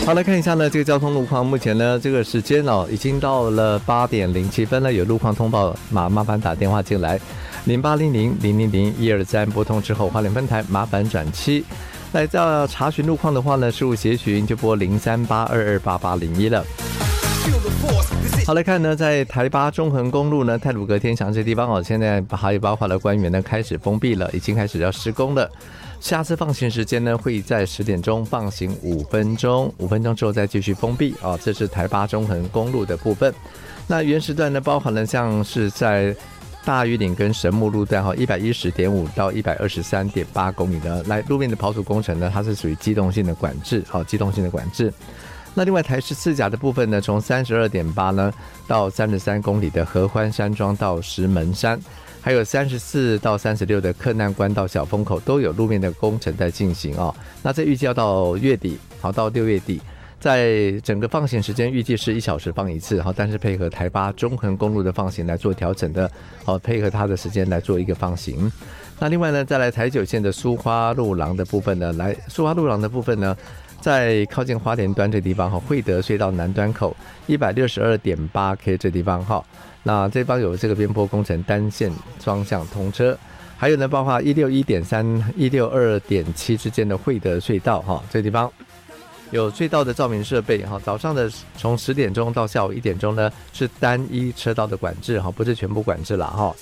好，来看一下呢，这个交通路况。目前呢，这个时间已经到了8点07分了。有路况通报，麻烦打电话进来，0800-000-123拨通之后，花莲分台麻烦转7。来到查询路况的话呢，事务协询就拨0382288801了。好，来看呢，在台八中横公路呢，太鲁阁天祥这地方现在还有包括了官员呢开始封闭了，已经开始要施工了。下次放行时间呢会在10点钟放行5分钟，5分钟之后再继续封闭这是台八中横公路的部分。那原时段呢，包含了像是在大屿岭跟神木路段110.5到123.8公里的路面的刨土工程呢，它是属于机动性的管制，机动性的管制。那另外台14甲的部分呢，从32.8呢到33公里的合欢山庄到石门山，还有34到36的克难关到小风口都有路面的工程在进行那这预计要到月底，到6月底，在整个放行时间预计是1小时放一次，但是配合台八中横公路的放行来做调整的，配合它的时间来做一个放行。那另外呢，再来台9线的苏花路廊的部分呢，苏花路廊的部分呢，在靠近花莲端这地方惠德隧道南端口162.8K 这地方那这方有这个边坡工程单线双向通车，还有呢包括161.3 162.7之间的惠德隧道这地方有隧道的照明设备早上的从10点钟到下午1点钟呢是单一车道的管制不是全部管制啦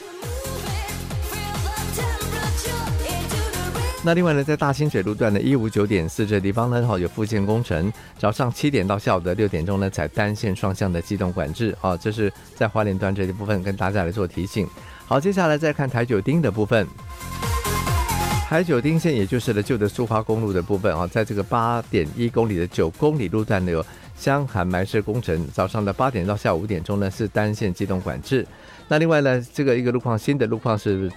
那另外呢，在大清水路段的159.4这地方呢，有复线工程，早上7点到下午的6点钟呢，采单线双向的机动管制这是在花莲端这一部分跟大家来做提醒。好，接下来再看台9丁的部分。台9丁线也就是旧的苏花公路的部分在这个8.1公里的9公里路段呢有箱涵埋设工程，早上的8点到下午5点钟呢是单线机动管制。那另外呢，这个一个路况新的路况是